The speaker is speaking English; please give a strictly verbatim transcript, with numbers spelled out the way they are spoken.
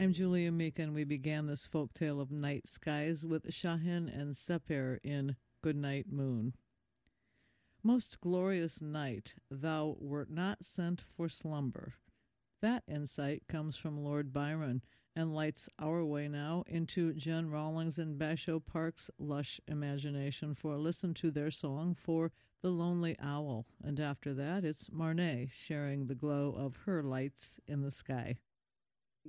I'm Julia Meek, and we began this folk tale of night skies with Shahin and Sepir in Goodnight Moon. Most glorious night, thou wert not sent for slumber. That insight comes from Lord Byron and lights our way now into Jen Rawlings and Basho Park's lush imagination for a listen to their song for The Lonely Owl. And after that, it's Marnay sharing the glow of her lights in the sky.